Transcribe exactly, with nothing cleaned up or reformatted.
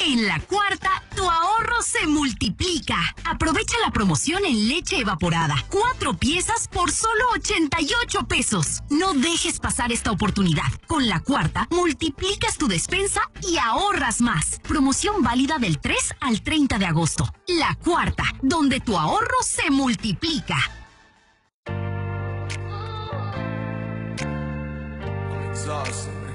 En La Cuarta, tu ahorro se multiplica. Aprovecha la promoción en leche evaporada. Cuatro piezas por solo ochenta y ocho pesos. No dejes pasar esta oportunidad. Con La Cuarta, multiplicas tu despensa y ahorras más. Promoción válida del tres al treinta de agosto. La Cuarta, donde tu ahorro se multiplica. Exhausted.